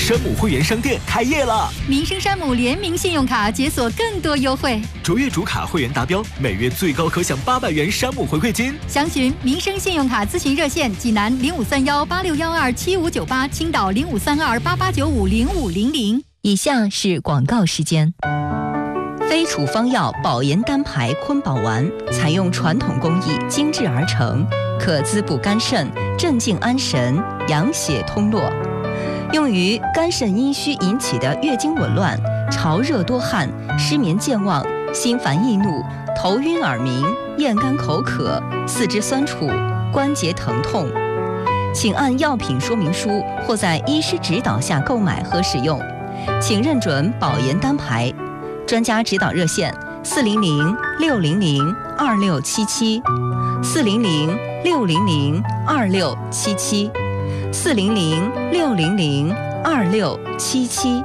山姆会员商店开业了， 民生山姆联名信用卡解锁更多优惠， 卓越主卡会员达标，每月最高可享800元山姆回馈金。 详询民生信用卡咨询热线：济南053186127598，青岛053288950500。 以下是广告时间。非处方药保研单牌坤宝丸采用传统工艺精制而成，可滋补肝肾、镇静安神、养血通络，用于肝肾阴虚引起的月经紊乱、潮热多汗、失眠健忘、心烦易怒、头晕耳鸣、咽干口渴、四肢酸楚、关节疼痛。请按药品说明书或在医师指导下购买和使用，请认准保研单牌。专家指导热线 400-600-2677，400-600-2677，400-600-2677。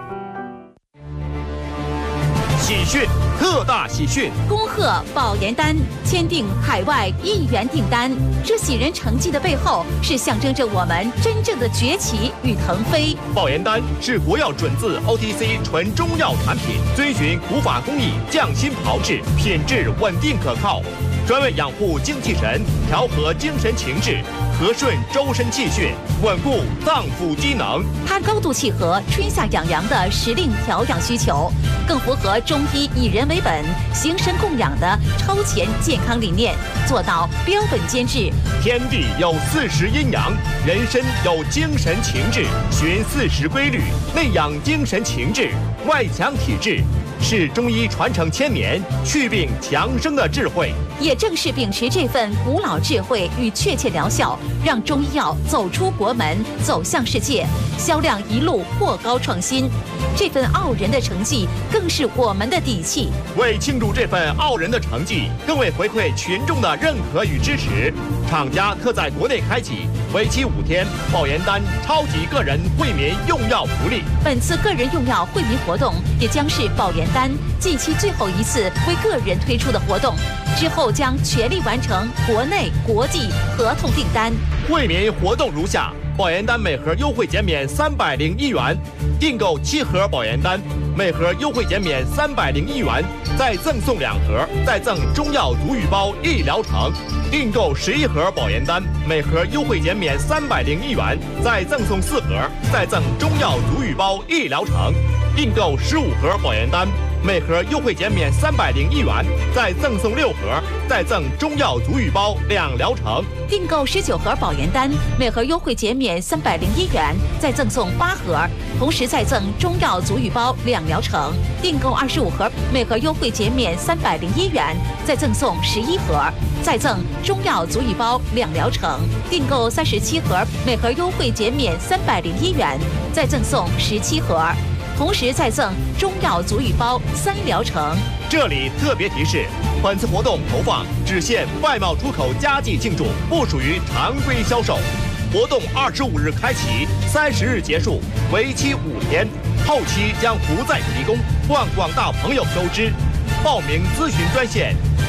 喜讯，特大喜讯！ 恭贺保研单签订海外1亿元订单，这喜人成绩的背后是象征着我们真正的崛起与腾飞。 保研单是国药准字 OTC 纯中药产品，遵循古法工艺匠心炮制，品质稳定可靠，专为养护精气神，调和精神情志，和顺周身气血，稳固脏腑机能。 它高度契合春夏养阳的时令调养需求，更符合中医以人为本、形神供养的超前健康理念，做到标本兼治。 天地有40阴阳，人身有精神情志，循40规律，内养精神情志，外强体质，是中医传承千年、祛病强生的智慧。 也正是秉持这份古老智慧与确切疗效，让中医药走出国门，走向世界，销量一路过高创新。这份傲人的成绩，更是我们的底气。 为庆祝这份傲人的成绩，更为回馈群众的认可与支持，厂家特在国内开启为期5天保研单超级个人惠民用药福利。 本次个人用药惠民活动，也将是保研单近期最后一次为个人推出的活动，之后将全力完成国内、国际合同订单。 惠民活动如下：保研单每盒优惠减免301元，订购7盒保研单，每盒优惠减免301元，再赠送2盒，再赠中药足浴包1疗程。订购11盒保研单，每盒优惠减免301元，再赠送4盒，再赠中药足浴包1疗程。订购15盒保研单，每盒优惠减免301元，再赠送6盒，再赠中药足浴包2疗程。 订购19盒保研单，每盒优惠减免301元，再赠送8盒，同时再赠中药足浴包2疗程。订购25盒，每盒优惠减免301元，再赠送11盒，再赠中药足浴包2疗程。订购37盒，每盒优惠减免301元，再赠送17盒。同时再赠中药足浴包3疗程。 这里特别提示，本次活动投放只限外贸出口佳绩庆祝，不属于常规销售。活动25日开启，30日结束，为期5天，后期将不再提供，望广大朋友收知。报名咨询专线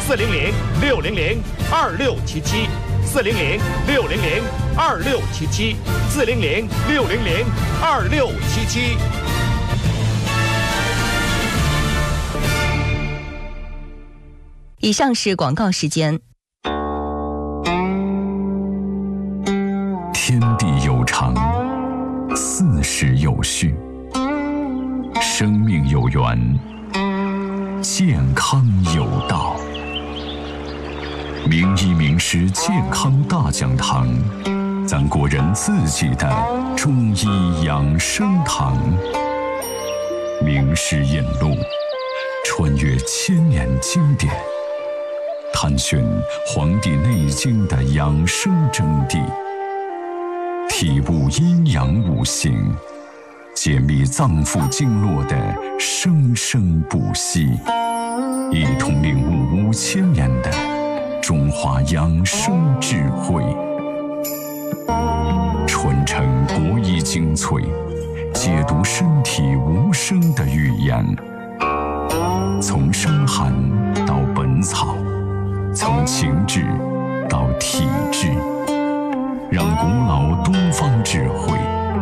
400-600-2677，400-600-2677，400-600-2677。 以上是广告时间。 天地有常，40有序，生命有源，健康有道。名医名师健康大讲堂，咱国人自己的中医养生堂。名师引路，穿越千年经典，探寻《黄帝内经》的养生真谛，体悟阴阳五行，解密脏腑经络的生生不息，一同领悟5000年的中华养生智慧，传承国医精粹，解读身体无声的语言。从伤寒到本草，从情志到体质，让古老东方智慧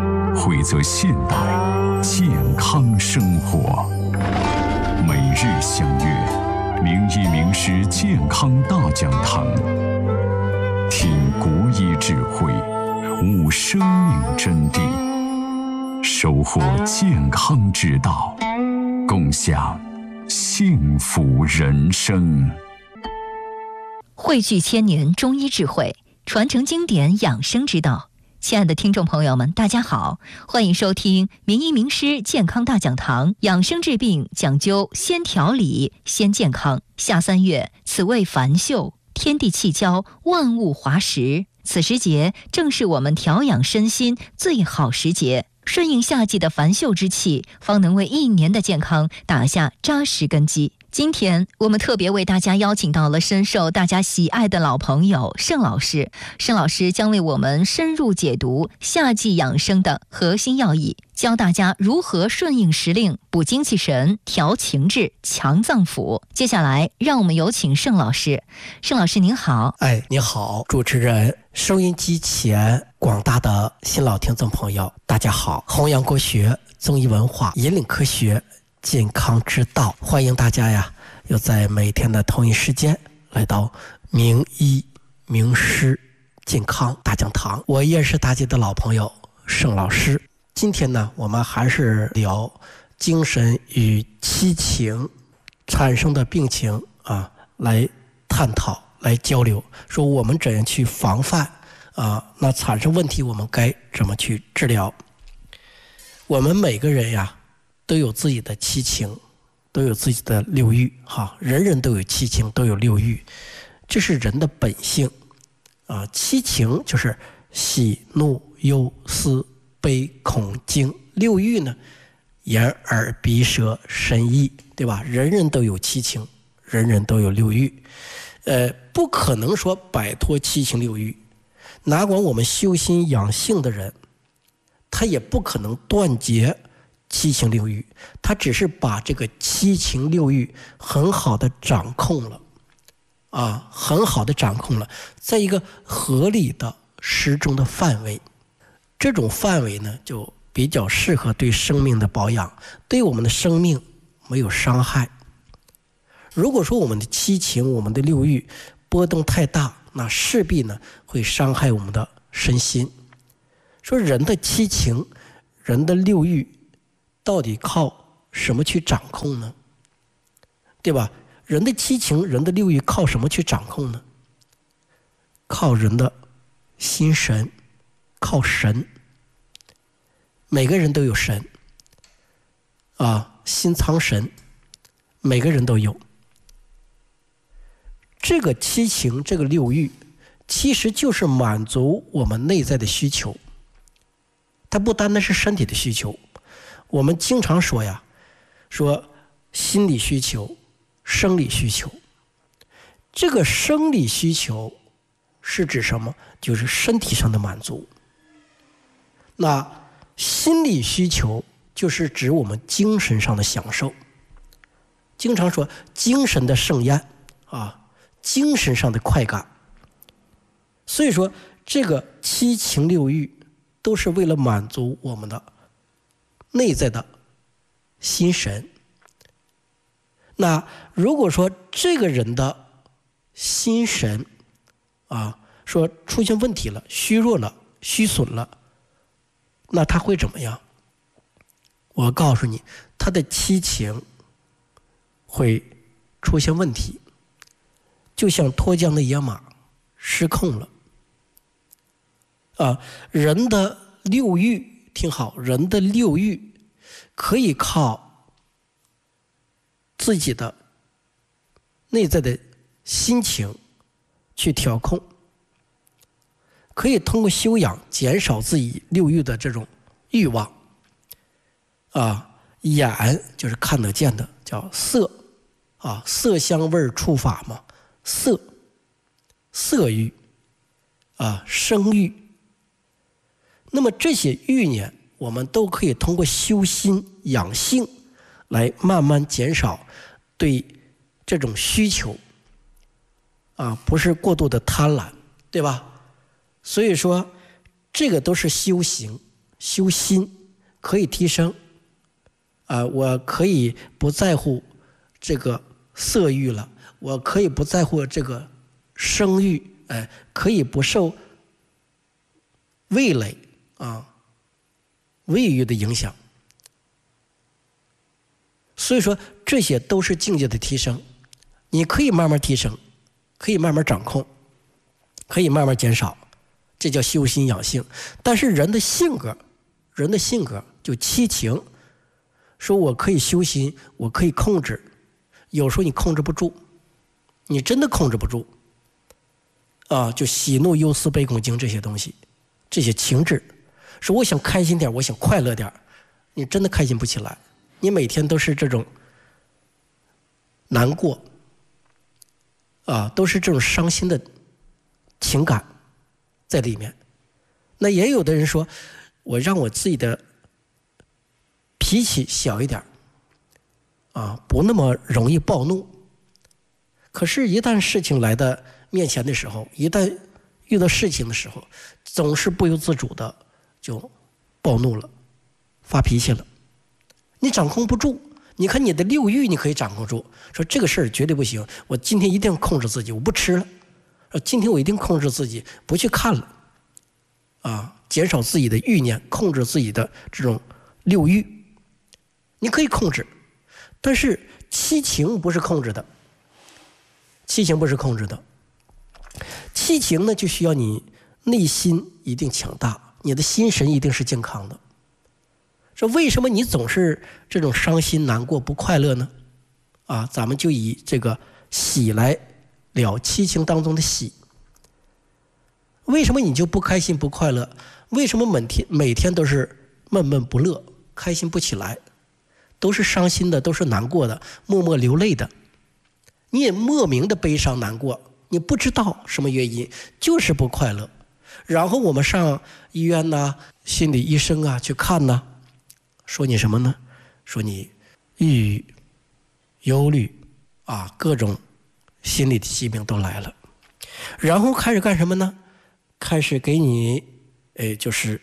惠泽现代健康生活。每日相约名医名师健康大讲堂，听国医智慧，悟生命真谛，收获健康之道，共享幸福人生。 汇聚千年中医智慧，传承经典养生之道。亲爱的听众朋友们，大家好，欢迎收听名医名师健康大讲堂，养生治病讲究先调理先健康。夏3月，此谓繁秀，天地气交，万物华实。此时节正是我们调养身心最好时节，顺应夏季的繁秀之气，方能为1年的健康打下扎实根基。今天我们特别为大家邀请到了深受大家喜爱的老朋友盛老师。盛老师将为我们深入解读夏季养生的核心要义，教大家如何顺应时令，补精气神，调情志，强脏腑。接下来让我们有请盛老师。盛老师您好。 你好，主持人，收音机前广大的新老听众朋友大家好。弘扬国学，综艺文化，引领科学，健康之道，欢迎大家呀，又在每天的同一时间来到名医名师健康大讲堂。我依然是大家的老朋友盛老师。今天呢，我们还是聊精神与七情产生的病情来探讨，来交流，说我们怎样去防范那产生问题我们该怎么去治疗。我们每个人呀都有自己的七情，都有自己的六欲人人都有七情，都有六欲，这是人的本性七情就是喜怒忧思悲恐惊，六欲呢眼耳鼻舌身意，对吧？人人都有七情，人人都有六欲，不可能说摆脱七情六欲，哪管我们修心养性的人，他也不可能断绝七情六欲，他只是把这个七情六欲很好的掌控了很好的掌控了，在一个合理的适中的范围。这种范围呢就比较适合对生命的保养，对我们的生命没有伤害。如果说我们的七情，我们的六欲波动太大，那势必呢会伤害我们的身心。说人的七情，人的六欲到底靠什么去掌控呢？对吧？人的七情，人的六欲靠什么去掌控呢？靠人的心神，靠神。每个人都有神心藏神，每个人都有。这个七情，这个六欲，其实就是满足我们内在的需求，它不单单是身体的需求。我们经常说心理需求，生理需求。这个生理需求是指什么？就是身体上的满足。那心理需求就是指我们精神上的享受。经常说精神的盛宴精神上的快感。所以说这个七情六欲都是为了满足我们的内在的心神。那如果说这个人的心神说出现问题了，虚弱了，虚损了，那他会怎么样？我告诉你，他的七情会出现问题，就像脱缰的野马失控了人的六欲，听好，人的六欲可以靠自己的内在的心情去调控，可以通过修养减少自己六欲的这种欲望眼就是看得见的，叫色色香味触法嘛，色欲声欲。那么这些欲念我们都可以通过修心养性来慢慢减少对这种需求不是过度的贪婪，对吧？所以说这个都是修行修心可以提升我可以不在乎这个色欲了，我可以不在乎这个生育，可以不受味蕾味欲的影响。所以说这些都是境界的提升，你可以慢慢提升，可以慢慢掌控，可以慢慢减少，这叫修心养性。但是人的性格就七情，说我可以修心，我可以控制，有时候你控制不住，你真的控制不住就喜怒忧思悲恐惊这些东西，这些情志，说我想开心点，我想快乐点，你真的开心不起来，你每天都是这种难过都是这种伤心的情感在里面。那也有的人说，我让我自己的脾气小一点不那么容易暴怒。可是一旦事情来到面前的时候，一旦遇到事情的时候，总是不由自主的就暴怒了，发脾气了，你掌控不住。你看你的六欲你可以掌控住，说这个事儿绝对不行，我今天一定要控制自己，我不吃了，今天我一定控制自己不去看了减少自己的欲念，控制自己的这种六欲，你可以控制。但是七情不是控制的，七情呢就需要你内心一定强大，你的心神一定是健康的。说为什么你总是这种伤心难过不快乐呢？咱们就以这个喜来了七情当中的喜。为什么你就不开心不快乐？为什么每天都是闷闷不乐，开心不起来，都是伤心的，都是难过的，默默流泪的，你也莫名的悲伤难过，你不知道什么原因，就是不快乐。然后我们上医院心理医生去看说你什么呢？说你抑郁、忧虑各种心理的疾病都来了。然后开始干什么呢？开始给你就是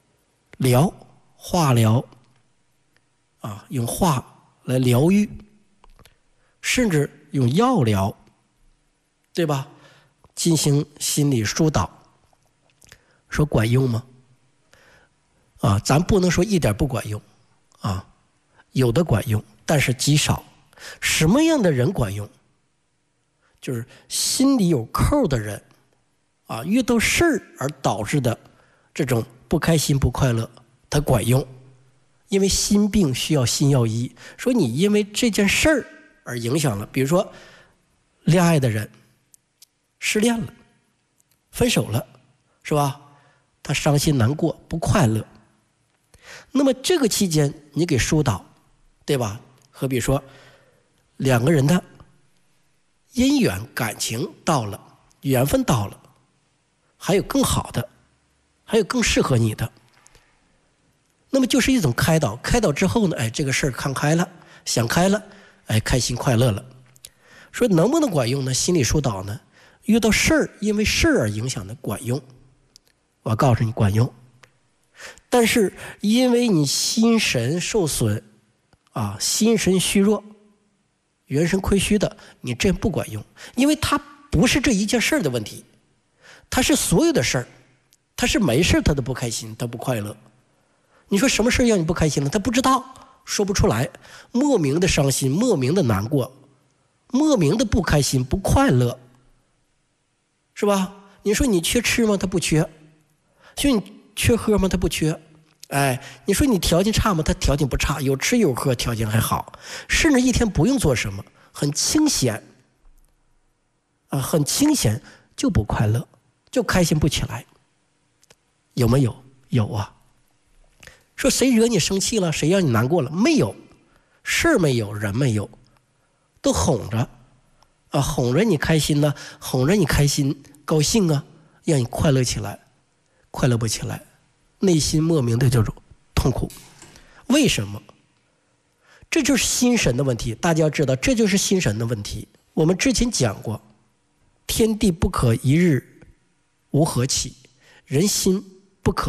化疗用化来疗愈，甚至用药疗，对吧？进行心理疏导，说管用吗？咱不能说一点不管用有的管用，但是极少。什么样的人管用？就是心里有扣的人遇到事儿而导致的这种不开心不快乐，它管用。因为心病需要心药医，说你因为这件事儿而影响了，比如说恋爱的人失恋了，分手了，是吧？他伤心难过不快乐，那么这个期间你给疏导，对吧？好比说两个人的姻缘感情到了，缘分到了，还有更好的，还有更适合你的，那么就是一种开导。开导之后呢，这个事儿看开了，想开了，开心快乐了。说能不能管用呢？心理疏导呢，遇到事儿，因为事儿而影响的管用，我告诉你管用。但是因为你心神受损心神虚弱，元神亏虚的，你这不管用。因为它不是这一件事儿的问题，它是所有的事儿，它是没事它都不开心，它不快乐。你说什么事让你不开心了？他不知道，说不出来，莫名的伤心，莫名的难过，莫名的不开心不快乐，是吧？你说你缺吃吗？他不缺。说你缺喝吗？他不缺。你说你条件差吗？他条件不差，有吃有喝，条件还好，甚至一天不用做什么，很清闲很清闲，就不快乐，就开心不起来。有没有？有啊。说谁惹你生气了？谁让你难过了？没有，事儿没有，人没有，都哄着哄着你开心呢，哄着你开心高兴让你快乐起来，快乐不起来，内心莫名的这种痛苦。为什么？这就是心神的问题。大家要知道，这就是心神的问题。我们之前讲过，天地不可一日无和气，人心不可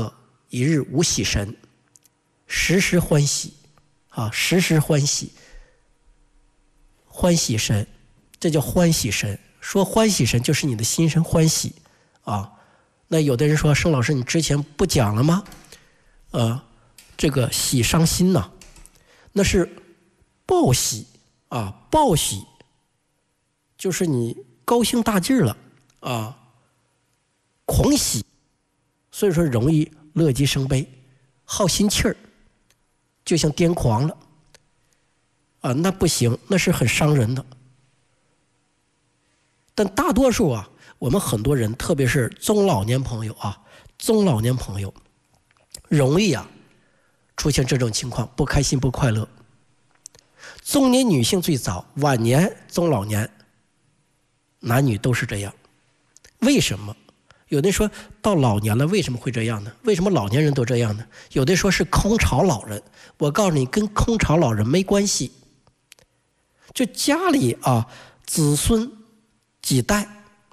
一日无喜神，时时欢喜啊，时时欢喜，欢喜神，这叫欢喜神。说欢喜神就是你的心生欢喜啊。那有的人说，盛老师你之前不讲了吗？这个喜伤心呐，那是报喜啊，报喜就是你高兴大劲了啊，狂喜，所以说容易乐极生悲，耗心气儿，就像癫狂了啊，那不行，那是很伤人的。但大多数啊，我们很多人，特别是中老年朋友啊，中老年朋友容易啊出现这种情况，不开心不快乐。中年女性最早，晚年中老年男女都是这样。为什么？有的说到老年了为什么会这样呢？为什么老年人都这样呢？有的说是空巢老人，我告诉你跟空巢老人没关系。就家里啊子孙几代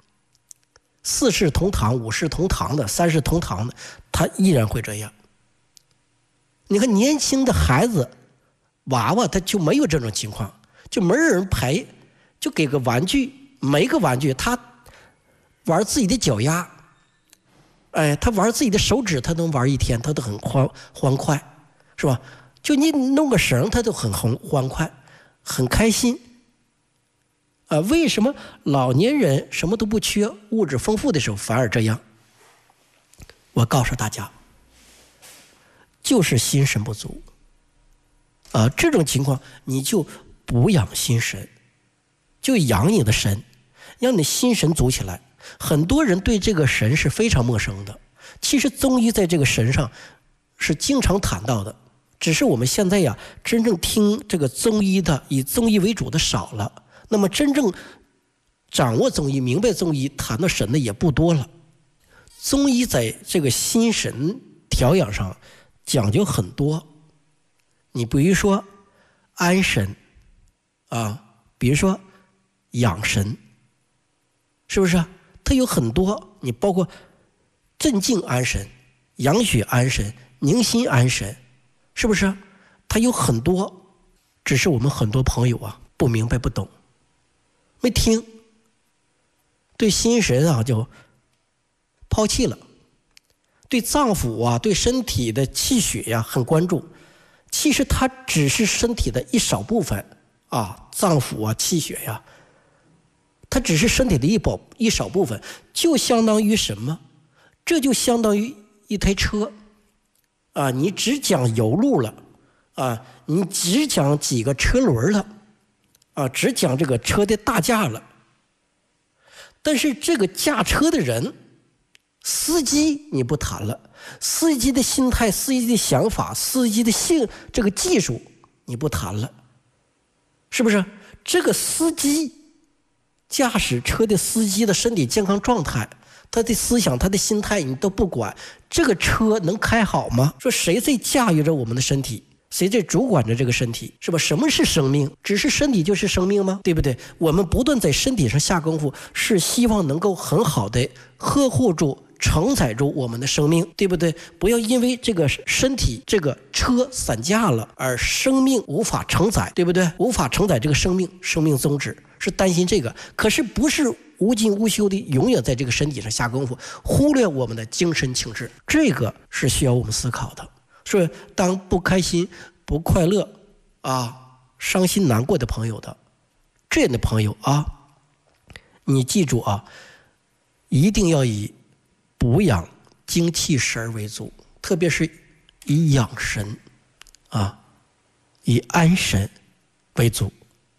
，4世同堂5世同堂的3世同堂的，他依然会这样。你看年轻的孩子娃娃他就没有这种情况，就没人陪，就给个玩具，没个玩具他玩自己的脚丫，他玩自己的手指，他能玩一天，他都很欢快，是吧？就你弄个绳他都很欢快，很开心。为什么老年人什么都不缺，物质丰富的时候反而这样？我告诉大家，就是心神不足。这种情况你就补养心神，就养你的神，让你心神足起来。很多人对这个神是非常陌生的，其实中医在这个神上是经常谈到的，只是我们现在呀，真正听这个中医的，以中医为主的少了。那么真正掌握中医、明白中医、谈到神的也不多了。中医在这个心神调养上讲究很多，你比如说安神比如说养神，是不是？它有很多，你包括镇静安神、养血安神、宁心安神，是不是？它有很多，只是我们很多朋友啊不明白不懂。没听，对心神啊就抛弃了，对脏腑啊对身体的气血呀很关注，其实它只是身体的一少部分脏腑啊气血呀，它只是身体的一少部分，就相当于什么？这就相当于一台车你只讲油路了你只讲几个车轮了只讲这个车的大架了，但是这个驾车的人，司机你不谈了，司机的心态、司机的想法、司机的这个技术你不谈了，是不是？这个司机驾驶车的司机的身体健康状态，他的思想、他的心态你都不管，这个车能开好吗？说谁在驾驭着我们的身体？谁在主管着这个身体，是吧？什么是生命？只是身体就是生命吗？对不对？我们不断在身体上下功夫，是希望能够很好的呵护住、承载住我们的生命，对不对？不要因为这个身体这个车散架了，而生命无法承载，对不对？无法承载这个生命宗旨，是担心这个。可是不是无尽无休的永远在这个身体上下功夫，忽略我们的精神情志，这个是需要我们思考的。所以当不开心不快乐伤心难过的朋友的这样的朋友你记住一定要以补养精气神为主，特别是以养神以安神为主。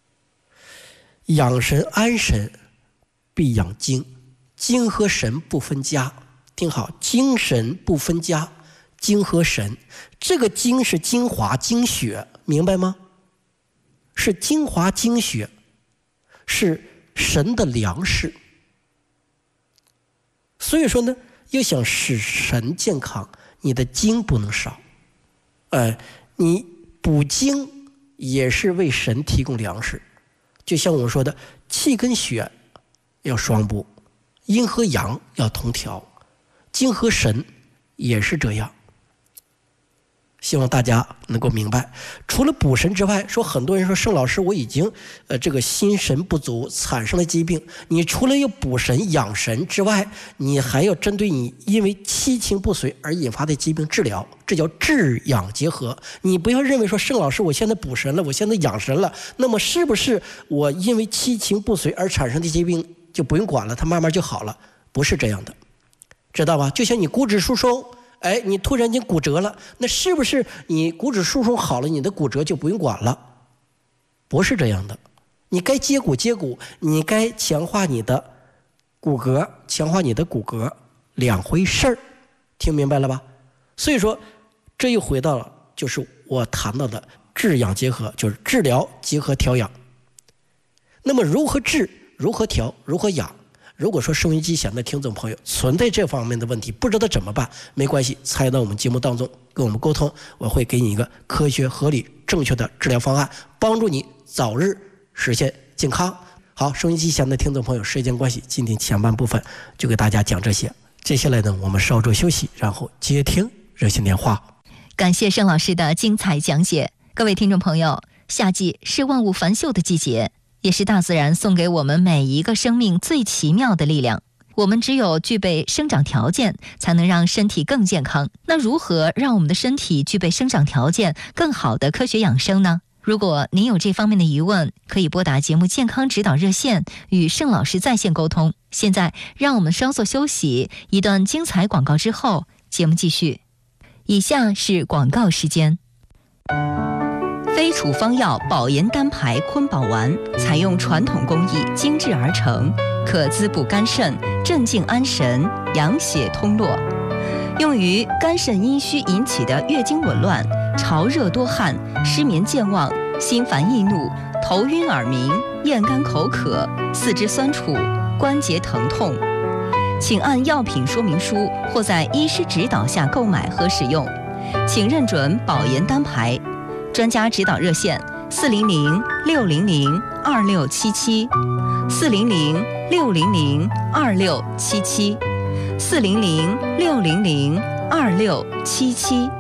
养神安神必养精，精和神不分家，听好，精神不分家，精和神，这个精是精华精血，明白吗？是精华精血，是神的粮食。所以说呢，要想使神健康，你的精不能少。你补精也是为神提供粮食。就像我说的，气跟血要双补，阴和阳要同调，精和神也是这样。 希望大家能够明白。除了补神之外，说很多人说盛老师我已经这个心神不足产生了疾病，你除了要补神养神之外，你还要针对你因为七情不遂而引发的疾病治疗，这叫治养结合。你不要认为说盛老师我现在补神了，我现在养神了，那么是不是我因为七情不遂而产生的疾病就不用管了，它慢慢就好了？不是这样的，知道吧？就像你骨质疏松，你突然间骨折了，那是不是你骨质疏松好了，你的骨折就不用管了？不是这样的，你该接骨接骨，你该强化你的骨骼，两回事儿，听明白了吧？所以说，这又回到了就是我谈到的治养结合，就是治疗结合调养。那么如何治、如何调、如何养？如果说收音机前的听众朋友存在这方面的问题，不知道怎么办，没关系，参与到我们节目当中跟我们沟通，我会给你一个科学合理正确的治疗方案，帮助你早日实现健康。好，收音机前的听众朋友，时间关系，今天前半部分就给大家讲这些，接下来呢我们稍作休息，然后接听热线电话。 感谢盛老师的精彩讲解。各位听众朋友，夏季是万物繁秀的季节，也是大自然送给我们每一个生命最奇妙的力量。我们只有具备生长条件，才能让身体更健康。那如何让我们的身体具备生长条件，更好的科学养生呢？如果您有这方面的疑问，可以拨打节目健康指导热线与盛老师在线沟通。现在让我们稍作休息，一段精彩广告之后，节目继续。以下是广告时间。非处方药保颜丹牌坤宝丸，采用传统工艺精制而成，可滋补肝肾，镇静安神，养血通络，用于肝肾阴虚引起的月经紊乱、潮热多汗、失眠健忘、心烦易怒、头晕耳鸣、咽干口渴、四肢酸楚、关节疼痛。请按药品说明书或在医师指导下购买和使用，请认准保颜丹牌。专家指导热线400-601-2677，400-601-2677，400-601-2677。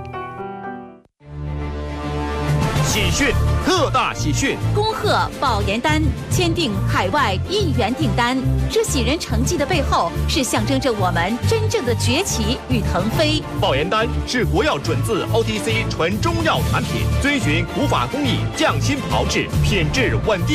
喜讯，特大喜讯！ 恭贺保颜丹签订海外1亿元订单，这喜人成绩的背后是象征着我们真正的崛起与腾飞。 保颜丹是国药准字 OTC 纯中药产品，遵循古法工艺匠心炮制，品质稳定。